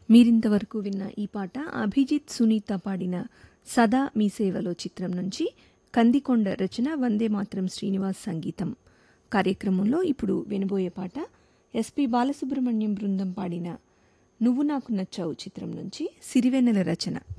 మీరింతవరకు విన్న ఈ పాట అభిజిత్ సునీత పాడిన సదా మీ సేవలో చిత్రం నుంచి కందికొండ రచన వందే మాత్రం శ్రీనివాస్ సంగీతం. కార్యక్రమంలో ఇప్పుడు వినబోయే పాట ఎస్పి బాలసుబ్రహ్మణ్యం బృందం పాడిన నువ్వు నాకు నచ్చావు చిత్రం నుంచి సిరివెన్నెల రచన.